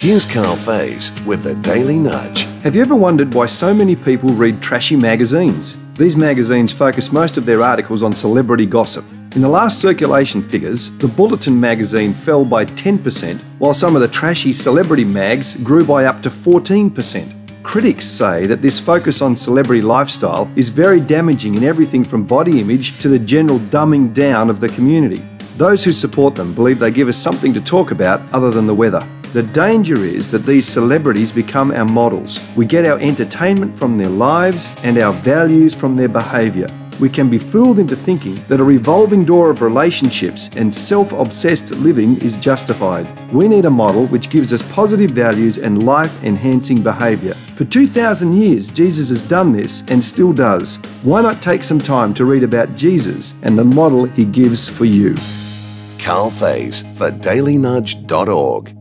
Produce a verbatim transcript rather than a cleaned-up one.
Here's Carl Faze with the Daily Nudge. Have you ever wondered why so many people read trashy magazines? These magazines focus most of their articles on celebrity gossip. In the last circulation figures, the Bulletin magazine fell by ten percent, while some of the trashy celebrity mags grew by up to fourteen percent. Critics say that this focus on celebrity lifestyle is very damaging in everything from body image to the general dumbing down of the community. Those who support them believe they give us something to talk about other than the weather. The danger is that these celebrities become our models. We get our entertainment from their lives and our values from their behaviour. We can be fooled into thinking that a revolving door of relationships and self-obsessed living is justified. We need a model which gives us positive values and life-enhancing behaviour. For two thousand years, Jesus has done this and still does. Why not take some time to read about Jesus and the model he gives for you? Carl Faze for daily nudge dot org.